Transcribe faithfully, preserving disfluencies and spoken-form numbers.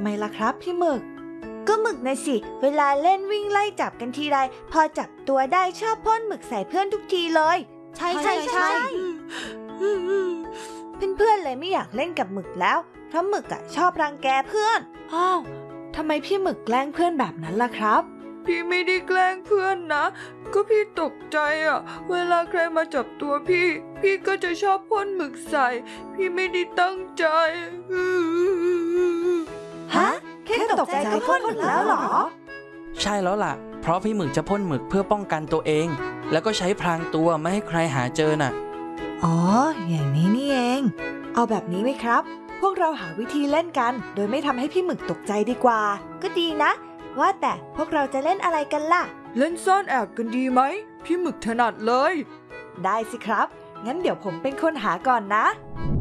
ไมล่ะครับพี่หมึกก็หมึกนะสิเวลาเล่นวิ่งไล่จับกันทีไรพอจับตัวได้ชอบพ่นหมึกใส่เพื่อนทุกทีเลยใช่ใช่ใช่เพื่อนๆเลยไม่อยากเล่นกับหมึกแล้วเพราะหมึกอ่ะชอบรังแกเพื่อนอ้าวทำไมพี่หมึกแกล้งเพื่อนแบบนั้นล่ะครับพี่ไม่ได้แกล้งเพื่อนนะก็พี่ตกใจอ่ะเวลาใครมาจับตัวพี่พี่ก็จะชอบพ่นหมึกใส่พี่ไม่ได้ตั้งใจฮะแค่ตกใจก็พ่นหมึกแล้วเหรอใช่แล้วล่ะเพราะพี่หมึกจะพ่นหมึกเพื่อป้องกันตัวเองแล้วก็ใช้พรางตัวไม่ให้ใครหาเจอน่ะอ๋ออย่างนี้นี่เองเอาแบบนี้ไหมครับพวกเราหาวิธีเล่นกันโดยไม่ทำให้พี่หมึกตกใจดีกว่าก็ดีนะว่าแต่พวกเราจะเล่นอะไรกันล่ะเล่นซ่อนแอบกันดีไหมพี่หมึกถนัดเลยได้สิครับงั้นเดี๋ยวผมเป็นคนหาก่อนนะ